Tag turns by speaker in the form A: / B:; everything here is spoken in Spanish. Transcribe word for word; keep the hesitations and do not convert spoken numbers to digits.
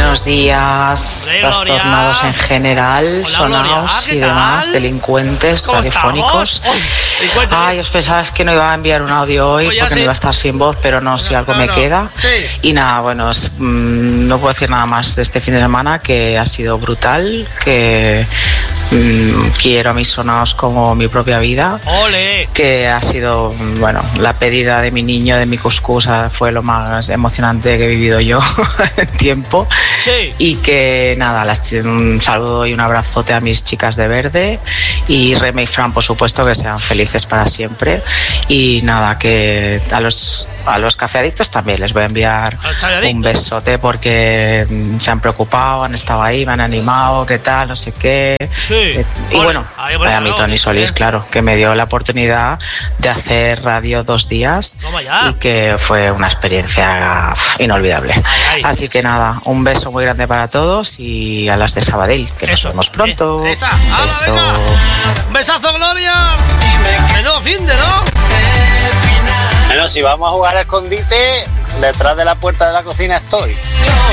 A: Buenos días,
B: Hombre,
A: trastornados
B: Gloria.
A: en general,
B: Hola,
A: sonaos
B: Gloria, ¿qué
A: y demás,
B: tal?
A: delincuentes
B: ¿Cómo
A: radiofónicos.
B: estamos? Uy, cuéntame.
A: Ay, os pensabas que no iba a enviar un audio hoy
B: Pues ya
A: porque
B: sí.
A: no iba a estar sin voz, pero no, si algo
B: no,
A: me
B: no.
A: queda.
B: Sí.
A: Y nada, bueno, es, mm, no puedo decir nada más de este fin de semana, que ha sido brutal, que mm, quiero a mis sonaos como mi propia vida.
B: Ole.
A: Que ha sido, bueno, la pedida de mi niño, de mi cuscús, fue lo más emocionante que he vivido yo en tiempo.
B: Sí.
A: Y que nada, las, un saludo y un abrazote a mis chicas de verde y Reme y Fran, por supuesto, que sean felices para siempre. Y nada, que a los a los cafeadictos también les voy a enviar un besote porque se han preocupado, han estado ahí, me han animado, qué tal, no sé qué.
B: Sí.
A: Y
B: Ole.
A: bueno,
B: Ahí, bueno,
A: a mi
B: no,
A: Tony Solís,
B: bien.
A: claro, que me dio la oportunidad de hacer radio dos días
B: Toma ya.
A: y que fue una experiencia uf, inolvidable.
B: Ay, ay.
A: Así que nada, un beso muy grande para todos y a las de Sabadell, que
B: Eso.
A: nos vemos pronto.
B: Eh, esa. ¡Hala,
A: Beso.
B: venga! Un besazo, Gloria. Menudo fin de, ¿no?
C: Bueno, si vamos a jugar a escondite, detrás de la puerta de la cocina estoy.